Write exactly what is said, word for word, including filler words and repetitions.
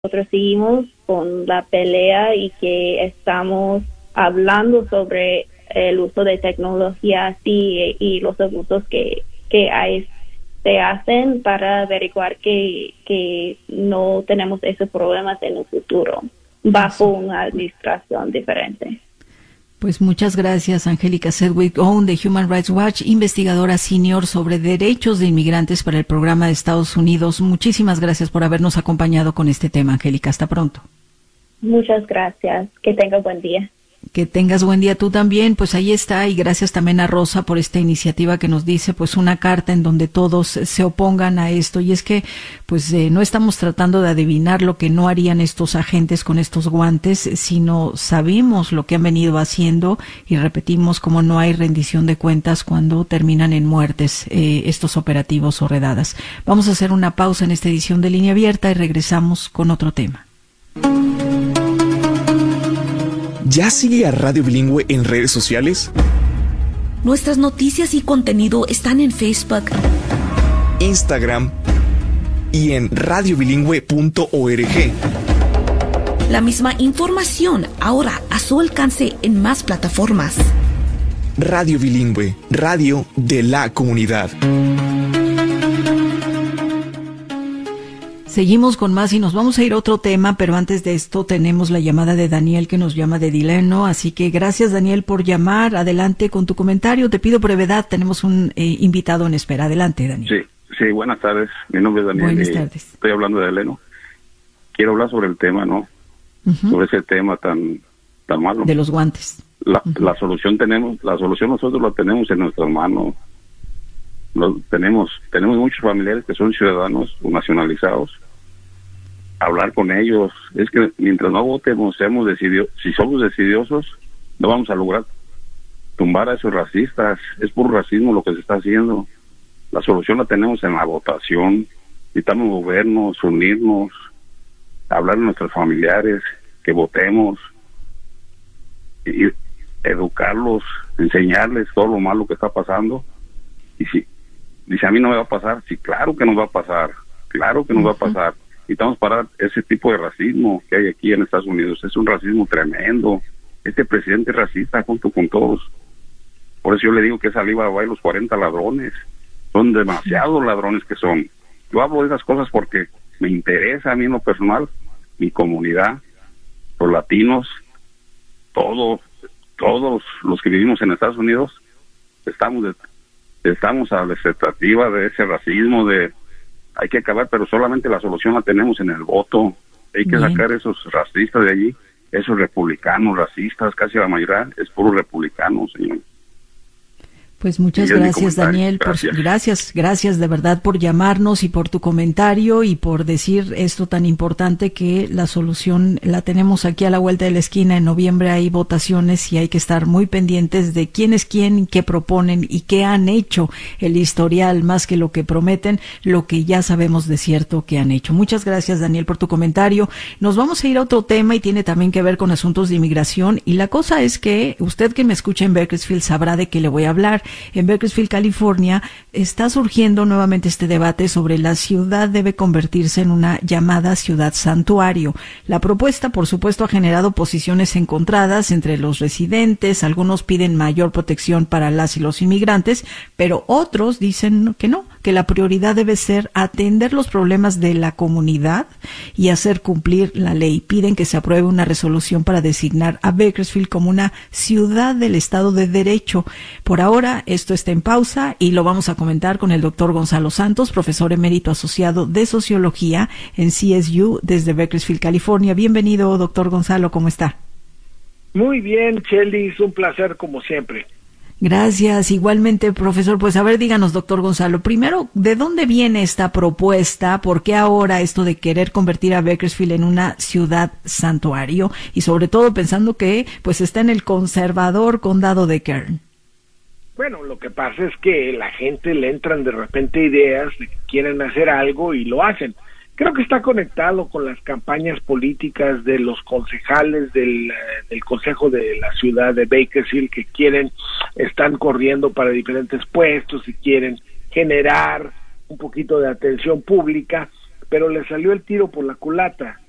nosotros seguimos con la pelea y que estamos hablando sobre el uso de tecnología así y los abusos que, que hay, se hacen para averiguar que, que no tenemos esos problemas en el futuro bajo una administración diferente. Pues muchas gracias, Angélica Sedgwick Owen de Human Rights Watch, investigadora senior sobre derechos de inmigrantes para el programa de Estados Unidos. Muchísimas gracias por habernos acompañado con este tema, Angélica. Hasta pronto. Muchas gracias. Que tenga buen día. Que tengas buen día tú también. Pues ahí está, y gracias también a Rosa por esta iniciativa que nos dice pues una carta en donde todos se opongan a esto. Y es que pues eh, no estamos tratando de adivinar lo que no harían estos agentes con estos guantes, sino sabemos lo que han venido haciendo y repetimos como no hay rendición de cuentas cuando terminan en muertes eh, estos operativos o redadas. Vamos a hacer una pausa en esta edición de Línea Abierta y regresamos con otro tema. ¿Ya sigue a Radio Bilingüe en redes sociales? Nuestras noticias y contenido están en Facebook, Instagram y en radio bilingüe punto org. La misma información ahora a su alcance en más plataformas. Radio Bilingüe, radio de la comunidad. Seguimos con más y nos vamos a ir a otro tema, pero antes de esto tenemos la llamada de Daniel que nos llama de Dileno, así que gracias Daniel por llamar, adelante con tu comentario, te pido brevedad, tenemos un eh, invitado en espera, adelante Daniel. Sí, sí, buenas tardes, mi nombre es Daniel. Buenas y tardes. Estoy hablando de Dileno, quiero hablar sobre el tema, ¿no? Uh-huh. Sobre ese tema tan, tan malo. De los guantes. La, uh-huh. la solución tenemos, la solución nosotros la tenemos en nuestras manos. Lo, tenemos tenemos muchos familiares que son ciudadanos nacionalizados. Hablar con ellos, es que mientras no votemos, seamos decidió, si somos decidiosos, no vamos a lograr tumbar a esos racistas. Es puro racismo lo que se está haciendo. La solución la tenemos en la votación. Necesitamos movernos, unirnos, hablar a nuestros familiares, que votemos, y educarlos, enseñarles todo lo malo que está pasando. Y si dice, a mí no me va a pasar, sí, claro que nos va a pasar, claro que nos va a pasar. Necesitamos parar ese tipo de racismo que hay aquí en Estados Unidos. Es un racismo tremendo. Este presidente es racista junto con todos. Por eso yo le digo que esa saliva va a los cuarenta ladrones. Son demasiados ladrones que son. Yo hablo de esas cosas porque me interesa a mí en lo personal, mi comunidad, los latinos, todos, todos los que vivimos en Estados Unidos, estamos de, estamos a la expectativa de ese racismo, de hay que acabar, pero solamente la solución la tenemos en el voto. Hay que Bien. sacar esos racistas de allí, esos republicanos racistas, casi la mayoría es puro republicano, señor. Pues muchas gracias, Daniel. Gracias. Por, gracias, gracias de verdad por llamarnos y por tu comentario y por decir esto tan importante, que la solución la tenemos aquí a la vuelta de la esquina. En noviembre hay votaciones y hay que estar muy pendientes de quién es quién, qué proponen y qué han hecho, el historial más que lo que prometen, lo que ya sabemos de cierto que han hecho. Muchas gracias, Daniel, por tu comentario. Nos vamos a ir a otro tema y tiene también que ver con asuntos de inmigración, y la cosa es que usted que me escucha en Bakersfield sabrá de qué le voy a hablar. En Bakersfield, California, está surgiendo nuevamente este debate sobre la ciudad debe convertirse en una llamada ciudad santuario. La propuesta, por supuesto, ha generado posiciones encontradas entre los residentes. Algunos piden mayor protección para las y los inmigrantes, pero otros dicen que no, que la prioridad debe ser atender los problemas de la comunidad y hacer cumplir la ley. Piden que se apruebe una resolución para designar a Bakersfield como una ciudad del Estado de Derecho. Por ahora, esto está en pausa y lo vamos a comentar con el doctor Gonzalo Santos, profesor emérito asociado de Sociología en C S U desde Bakersfield, California. Bienvenido, doctor Gonzalo, ¿cómo está? Muy bien, Shelly, es un placer como siempre. Gracias, igualmente, profesor. Pues a ver, díganos, doctor Gonzalo, primero, ¿de dónde viene esta propuesta? ¿Por qué ahora esto de querer convertir a Bakersfield en una ciudad santuario? Y sobre todo pensando que pues está en el conservador condado de Kern. Bueno, lo que pasa es que la gente le entran de repente ideas de que quieren hacer algo y lo hacen. Creo que está conectado con las campañas políticas de los concejales del, del Consejo de la Ciudad de Bakersfield, que quieren, están corriendo para diferentes puestos y quieren generar un poquito de atención pública, pero le salió el tiro por la culata.